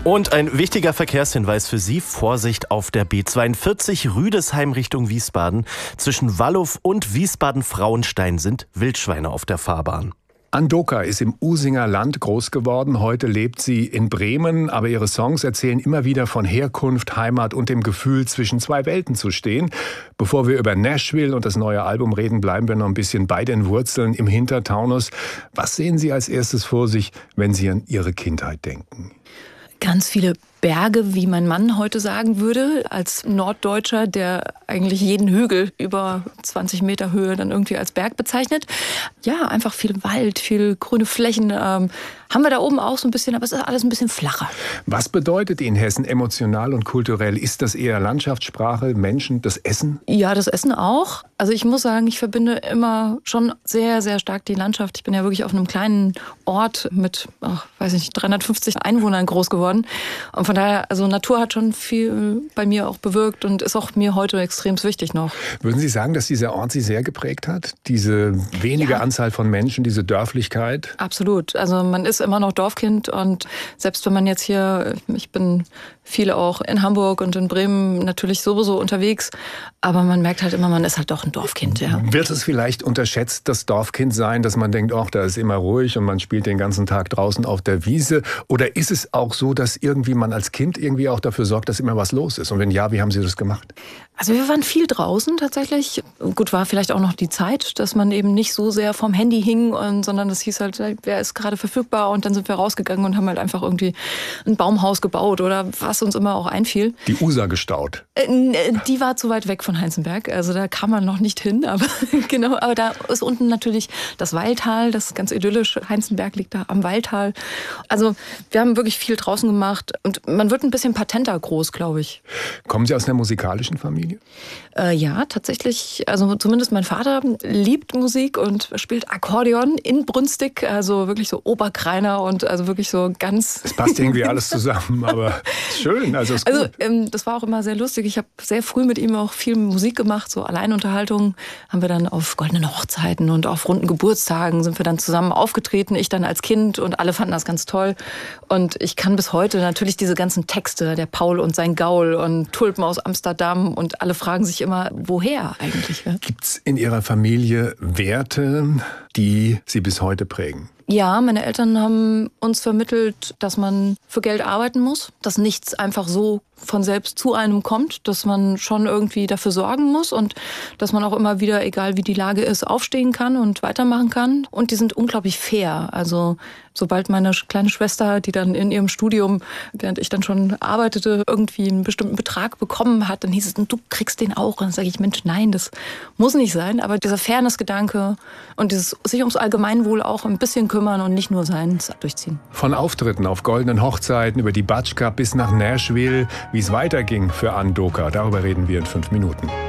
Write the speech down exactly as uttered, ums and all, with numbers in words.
Und ein wichtiger Verkehrshinweis für Sie. Vorsicht auf der B zweiundvierzig Rüdesheim Richtung Wiesbaden. Zwischen Wallow und Wiesbaden-Frauenstein sind Wildschweine auf der Fahrbahn. Andoka ist im Usinger Land groß geworden. Heute lebt sie in Bremen. Aber ihre Songs erzählen immer wieder von Herkunft, Heimat und dem Gefühl, zwischen zwei Welten zu stehen. Bevor wir über Nashville und das neue Album reden, bleiben wir noch ein bisschen bei den Wurzeln im Hintertaunus. Was sehen Sie als erstes vor sich, wenn Sie an Ihre Kindheit denken? Ganz viele Berge, wie mein Mann heute sagen würde, als Norddeutscher, der eigentlich jeden Hügel über zwanzig Meter Höhe dann irgendwie als Berg bezeichnet. Ja, einfach viel Wald, viel grüne Flächen. Ähm, haben wir da oben auch so ein bisschen, aber es ist alles ein bisschen flacher. Was bedeutet Ihnen Hessen emotional und kulturell? Ist das eher Landschaftssprache, Menschen, das Essen? Ja, das Essen auch. Also ich muss sagen, ich verbinde immer schon sehr, sehr stark die Landschaft. Ich bin ja wirklich auf einem kleinen Ort mit, ach, weiß ich nicht, dreihundertfünfzig Einwohnern groß geworden. Und von daher, also Natur hat schon viel bei mir auch bewirkt und ist auch mir heute extrem wichtig noch. Würden Sie sagen, dass dieser Ort Sie sehr geprägt hat? Diese wenige ja. Anzahl von Menschen, diese Dörflichkeit? Absolut. Also man ist immer noch Dorfkind und selbst wenn man jetzt hier, ich bin viel auch in Hamburg und in Bremen natürlich sowieso unterwegs, aber man merkt halt immer, man ist halt doch ein Dorfkind. Ja. Wird es vielleicht unterschätzt, das Dorfkind sein, dass man denkt, ach, da ist immer ruhig und man spielt den ganzen Tag draußen auf der Wiese? Oder ist es auch so, dass irgendwie man als Kind irgendwie auch dafür sorgt, dass immer was los ist? Und wenn ja, wie haben Sie das gemacht? Also wir waren viel draußen tatsächlich. Gut, war vielleicht auch noch die Zeit, dass man eben nicht so sehr vom Handy hing, und, sondern das hieß halt, wer ist gerade verfügbar, und dann sind wir rausgegangen und haben halt einfach irgendwie ein Baumhaus gebaut oder was uns immer auch einfiel. Die Usa gestaut? Die war zu weit weg von Heinzenberg, also da kam man noch nicht hin, aber genau, aber da ist unten natürlich das Waldtal, das ist ganz idyllisch. Heinzenberg liegt da am Waldtal. Also wir haben wirklich viel draußen gemacht und man wird ein bisschen patenter groß, glaube ich. Kommen Sie aus einer musikalischen Familie? Äh, ja, tatsächlich. Also zumindest mein Vater liebt Musik und spielt Akkordeon inbrünstig, also wirklich so Oberkreiner und also wirklich so ganz... Es passt irgendwie alles zusammen, aber schön, also ist gut. Also ähm, das war auch immer sehr lustig. Ich habe sehr früh mit ihm auch viel Musik gemacht, so Alleinunterhaltung haben wir dann auf goldenen Hochzeiten und auf runden Geburtstagen sind wir dann zusammen aufgetreten, ich dann als Kind, und alle fanden das ganz toll. Und ich kann bis heute natürlich diese ganzen Texte, der Paul und sein Gaul und Tulpen aus Amsterdam, und alle fragen sich immer, woher eigentlich? Ja? Gibt es in Ihrer Familie Werte, die Sie bis heute prägen? Ja, meine Eltern haben uns vermittelt, dass man für Geld arbeiten muss, dass nichts einfach so von selbst zu einem kommt, dass man schon irgendwie dafür sorgen muss und dass man auch immer wieder, egal wie die Lage ist, aufstehen kann und weitermachen kann. Und die sind unglaublich fair. Also sobald meine kleine Schwester, die dann in ihrem Studium, während ich dann schon arbeitete, irgendwie einen bestimmten Betrag bekommen hat, dann hieß es, du kriegst den auch. Und dann sage ich, Mensch, nein, das muss nicht sein. Aber dieser Fairness-Gedanke und dieses sich ums Allgemeinwohl auch ein bisschen kümmern und nicht nur seins durchziehen. Von Auftritten auf goldenen Hochzeiten über die Batschka bis nach Nashville, wie es weiterging für Andoka, darüber reden wir in fünf Minuten.